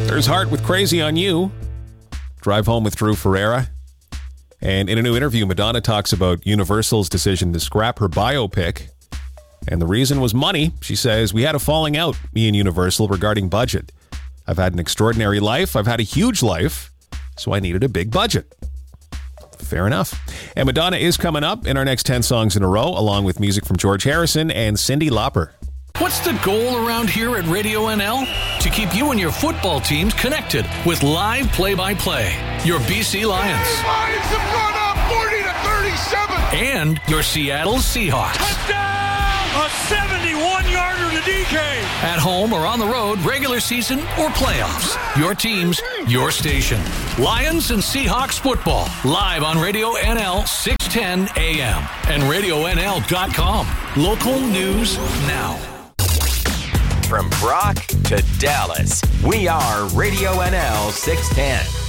There's Heart with Crazy on You. Drive Home with Drew Ferreira. And in a new interview, Madonna talks about Universal's decision to scrap her biopic. And the reason was money. She says, "We had a falling out, me and Universal, regarding budget. I've had an extraordinary life. I've had a huge life. So I needed a big budget." Fair enough. And Madonna is coming up in our next 10 songs in a row, along with music from George Harrison and Cyndi Lauper. What's the goal around here at Radio NL? To keep you and your football teams connected with live play-by-play. Your BC Lions. Lions have gone up 40-37. And your Seattle Seahawks. Touchdown! A 71-yarder to DK. At home or on the road, regular season or playoffs. Your teams, your station. Lions and Seahawks football. Live on Radio NL 610 AM. And RadioNL.com. Local news now. From Brock to Dallas, we are Radio NL 610.